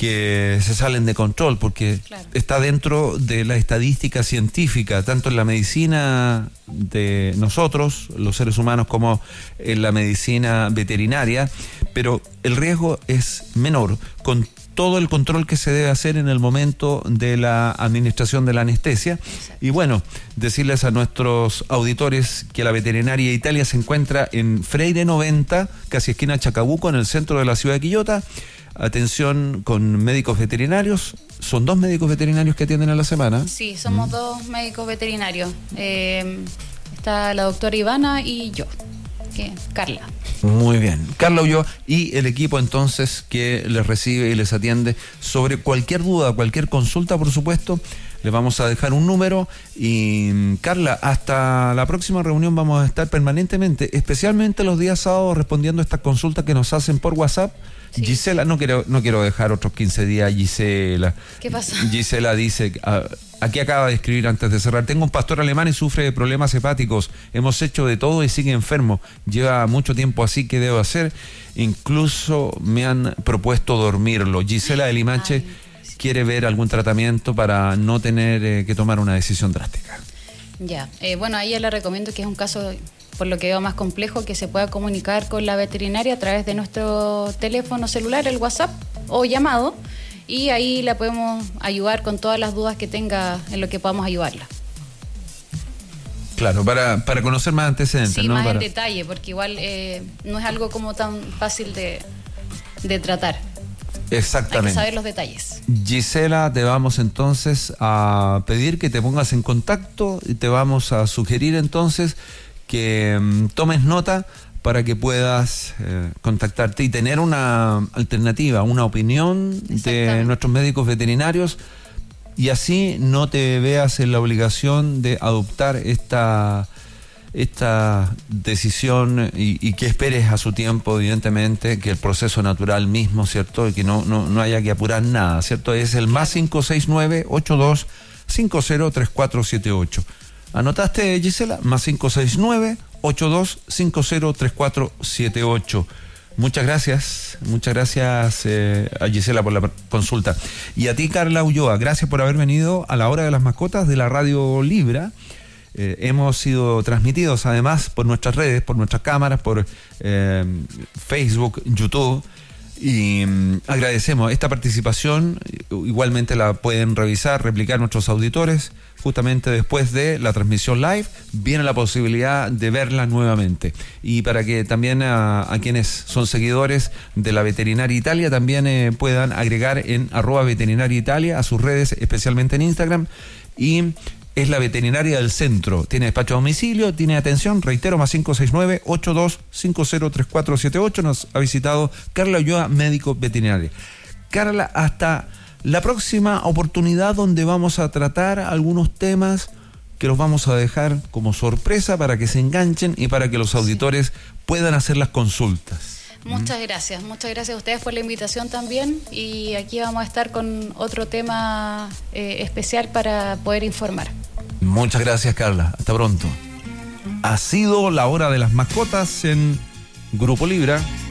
que se salen de control, porque está dentro de la estadística científica, tanto en la medicina de nosotros, los seres humanos, como en la medicina veterinaria, pero el riesgo es menor, con todo el control que se debe hacer en el momento de la administración de la anestesia. Y bueno, decirles a nuestros auditores que la Veterinaria Italia se encuentra en Freire 90, casi esquina Chacabuco, en el centro de la ciudad de Quillota. Atención con médicos veterinarios. ¿Son 2 médicos veterinarios que atienden a la semana? Sí, somos 2 médicos veterinarios. Está la doctora Ivana y yo, Carla. Muy bien. Carla Ulloa y el equipo entonces que les recibe y les atiende sobre cualquier duda, cualquier consulta, por supuesto. Les vamos a dejar un número y Carla, hasta la próxima reunión vamos a estar permanentemente, especialmente los días sábados, respondiendo a estas consultas que nos hacen por WhatsApp. Sí. Gisela, no quiero dejar otros 15 días, Gisela. ¿Qué pasó? Gisela dice, aquí acaba de escribir antes de cerrar: tengo un pastor alemán y sufre de problemas hepáticos. Hemos hecho de todo y sigue enfermo. Lleva mucho tiempo así, ¿qué debo hacer? Incluso me han propuesto dormirlo. Gisela de Limache quiere ver algún tratamiento para no tener que tomar una decisión drástica. Ya, bueno, a ella le recomiendo que es un caso, por lo que veo, más complejo, que se pueda comunicar con la veterinaria a través de nuestro teléfono celular, el WhatsApp o llamado, y ahí la podemos ayudar con todas las dudas que tenga en lo que podamos ayudarla. Claro, para conocer más antecedentes. Sí, ¿no? más en detalle, porque igual no es algo como tan fácil de tratar. Exactamente. Hay que saber los detalles. Gisela, te vamos entonces a pedir que te pongas en contacto y te vamos a sugerir entonces que tomes nota para que puedas contactarte y tener una alternativa, una opinión de nuestros médicos veterinarios, y así no te veas en la obligación de adoptar esta decisión y que esperes a su tiempo, evidentemente, que el proceso natural mismo, ¿cierto? Y que no haya que apurar nada, ¿cierto? Es el más 569-8250-3478. ¿Anotaste, Gisela? Más 569-8250-3478. Muchas gracias a Gisela por la consulta. Y a ti, Carla Ulloa, gracias por haber venido a la Hora de las Mascotas de la Radio Libra. Hemos sido transmitidos además por nuestras redes, por nuestras cámaras, por Facebook, YouTube, y agradecemos esta participación. Igualmente la pueden revisar, replicar nuestros auditores. Justamente después de la transmisión live viene la posibilidad de verla nuevamente, y para que también a quienes son seguidores de la Veterinaria Italia también puedan agregar en @veterinariaitalia a sus redes, especialmente en Instagram. Y es la veterinaria del centro, tiene despacho a domicilio, tiene atención, reitero, más 569-8250-3478. Nos ha visitado Carla Ulloa, médico veterinario. Carla, hasta la próxima oportunidad, donde vamos a tratar algunos temas que los vamos a dejar como sorpresa para que se enganchen y para que los auditores puedan hacer las consultas. Muchas gracias a ustedes por la invitación también, y aquí vamos a estar con otro tema especial para poder informar. Muchas gracias, Carla, hasta pronto. Ha sido la Hora de las Mascotas en Grupo Libra.